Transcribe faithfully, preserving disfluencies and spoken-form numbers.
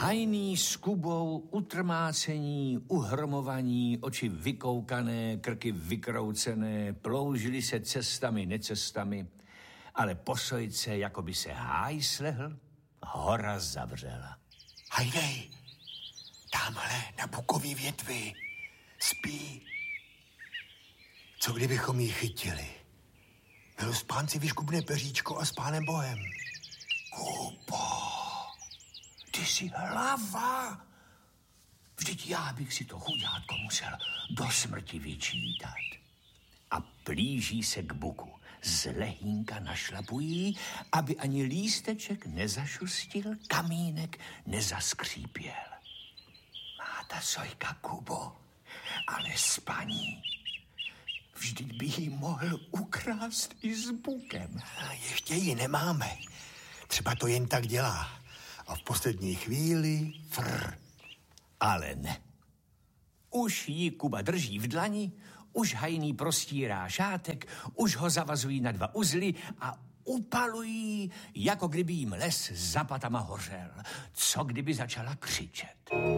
Hajný s Kubou, utrmácení, uhromovaní, oči vykoukané, krky vykroucené, ploužili se cestami, necestami, ale po sojce, jako by se háj slehl, hora zavřela. Hajnej, tamhle na bukový větvi spí. Co kdybychom ji chytili? Milu spánci vyškubne peříčko a s pánem Bohem. Kubo, ty jsi hlava. Vždyť já bych si to chudátko musel do smrti vyčítat. A plíží se k buku. Z lehínka našlapují, aby ani lísteček nezašustil, kamínek nezaskřípěl. Má ta sojka, Kubo, ale spaní. Vždyť by jí mohl ukrást i s bukem. A ještě ji nemáme. Třeba to jen tak dělá. A v poslední chvíli frr. Ale ne. Už ji Kuba drží v dlani, už hajný prostírá šátek, už ho zavazují na dva uzly a upalují, jako kdyby jim les za patama hořel. Co kdyby začala křičet?